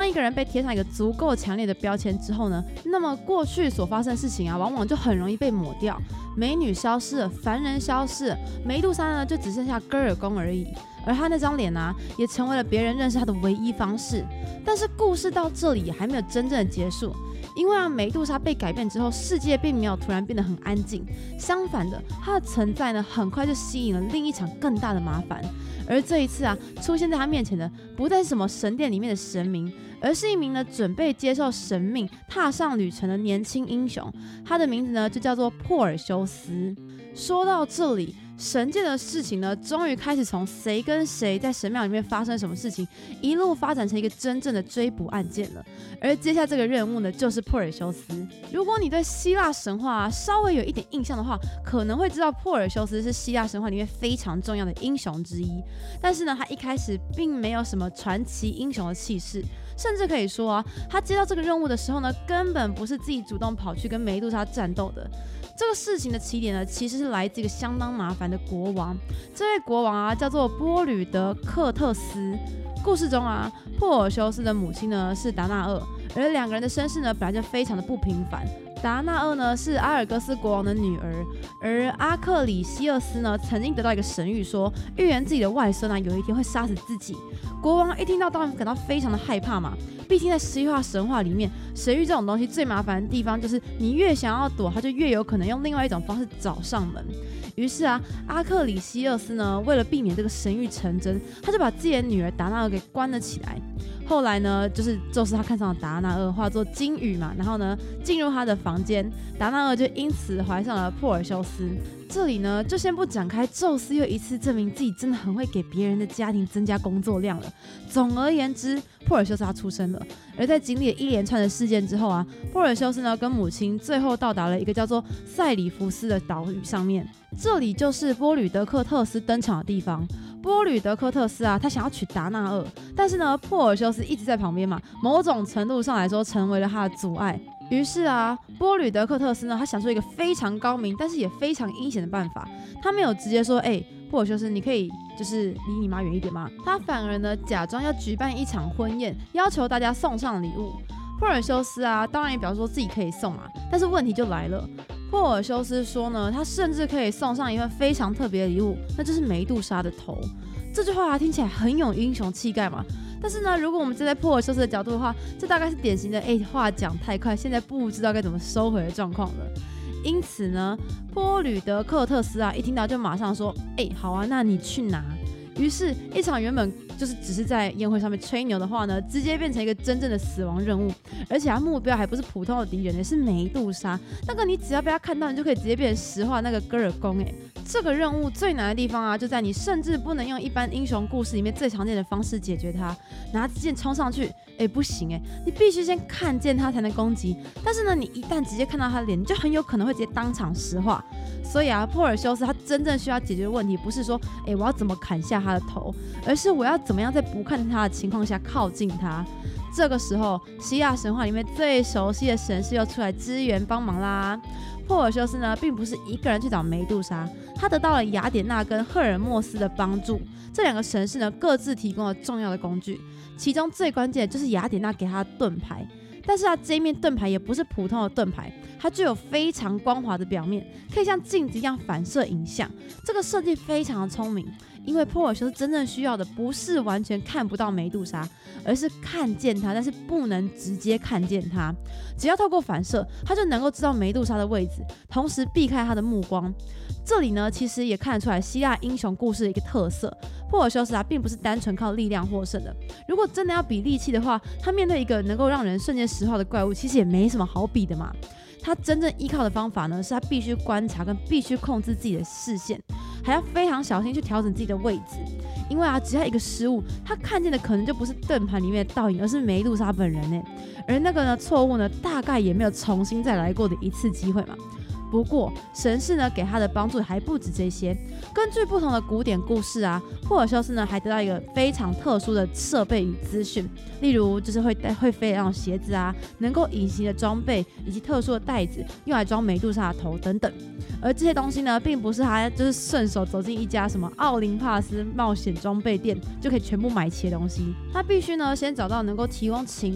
一个人被贴上一个足够强烈的标签之后呢，那么过去所发生的事情啊，往往就很容易被抹掉。美女消失了，凡人消失了，梅杜莎呢就只剩下戈尔宫而已。而她那张脸啊，也成为了别人认识她的唯一方式。但是故事到这里还没有真正的结束，因为梅杜莎被改变之后，世界并没有突然变得很安静，相反的，她的存在呢，很快就吸引了另一场更大的麻烦。而这一次啊，出现在她面前的不再是什么神殿里面的神明，而是一名呢准备接受神命、踏上旅程的年轻英雄。他的名字呢就叫做珀尔修斯。说到这里，神界的事情呢，终于开始从谁跟谁在神庙里面发生什么事情，一路发展成一个真正的追捕案件了。而接下这个任务呢，就是珀尔修斯。如果你对希腊神话稍微有一点印象的话，可能会知道珀尔修斯是希腊神话里面非常重要的英雄之一。但是呢，他一开始并没有什么传奇英雄的气势，甚至可以说他接到这个任务的时候呢，根本不是自己主动跑去跟梅杜莎战斗的。这个事情的起点呢，其实是来自一个相当麻烦的国王。这位国王叫做波吕德克特斯。故事中珀尔修斯的母亲呢是达纳厄，而两个人的身世呢本来就非常的不平凡。达纳厄呢是阿尔戈斯国王的女儿，而阿克里西厄斯呢曾经得到一个神谕，说预言自己的外孙有一天会杀死自己。国王一听到当然感到非常的害怕嘛，毕竟在希腊神话里面，神谕这种东西最麻烦的地方就是你越想要躲，他就越有可能用另外一种方式找上门。于是阿克里西厄斯呢为了避免这个神谕成真，他就把自己的女儿达纳厄给关了起来。后来呢，就是宙斯他看上了达纳厄，化作金羽嘛，然后呢进入他的房间，达纳厄就因此怀上了珀尔修斯。这里呢就先不展开，宙斯又一次证明自己真的很会给别人的家庭增加工作量了。总而言之，珀尔修斯他出生了，而在经历了一连串的事件之后珀尔修斯呢跟母亲最后到达了一个叫做塞里福斯的岛屿上面，这里就是波吕德克特斯登场的地方。波吕德克特斯他想要娶达纳厄，但是呢珀尔修斯一直在旁边嘛，某种程度上来说成为了他的阻碍。于是波吕德克特斯呢，他想出一个非常高明但是也非常阴险的办法。他没有直接说珀尔修斯你可以就是离你妈远一点吗？他反而呢假装要举办一场婚宴，要求大家送上礼物。珀尔修斯当然也表示说自己可以送嘛，但是问题就来了。珀尔修斯说呢，他甚至可以送上一份非常特别的礼物，那就是梅杜莎的头。这句话听起来很有英雄气概嘛，但是呢，如果我们站在珀尔修斯的角度的话，这大概是典型的话讲太快，现在不知道该怎么收回的状况了。因此呢，波吕德克特斯一听到就马上说好啊，那你去拿。于是一场原本就是只是在宴会上面吹牛的话呢，直接变成一个真正的死亡任务，而且他目标还不是普通的敌人，也是梅杜莎。那个你只要被他看到，你就可以直接变成石化那个戈尔宫。这个任务最难的地方就在你甚至不能用一般英雄故事里面最常见的方式解决它，拿剑冲上去，不行你必须先看见他才能攻击。但是呢，你一旦直接看到他的脸，你就很有可能会直接当场石化。所以珀尔修斯他真正需要解决的问题，不是说我要怎么砍下他的头，而是我要怎么样在不看见他的情况下靠近他。这个时候，希腊神话里面最熟悉的神士又出来支援帮忙啦。珀尔修斯呢，并不是一个人去找梅杜莎，他得到了雅典娜跟赫尔墨斯的帮助。这两个神士呢，各自提供了重要的工具，其中最关键的就是雅典娜给他的盾牌。但是这一面盾牌也不是普通的盾牌，它具有非常光滑的表面，可以像镜子一样反射影像。这个设计非常的聪明，因为珀尔修斯真正需要的不是完全看不到梅杜莎，而是看见她，但是不能直接看见她。只要透过反射，他就能够知道梅杜莎的位置，同时避开她的目光。这里呢，其实也看得出来希腊英雄故事的一个特色。珀尔修斯并不是单纯靠力量获胜的。如果真的要比力气的话，他面对一个能够让人瞬间石化的怪物，其实也没什么好比的嘛。他真正依靠的方法呢，是他必须观察跟必须控制自己的视线，还要非常小心去调整自己的位置。因为只要一个失误，他看见的可能就不是盾牌里面的倒影，而是梅杜莎本人。而那个错误呢，大概也没有重新再来过的一次机会嘛。不过神士呢给他的帮助还不止这些。根据不同的古典故事珀尔修斯呢还得到一个非常特殊的设备与资讯，例如就是会飞的那种鞋子能够隐形的装备，以及特殊的袋子用来装梅杜莎的头等等。而这些东西呢，并不是他就是顺手走进一家什么奥林帕斯冒险装备店就可以全部买齐的东西，他必须呢先找到能够提供情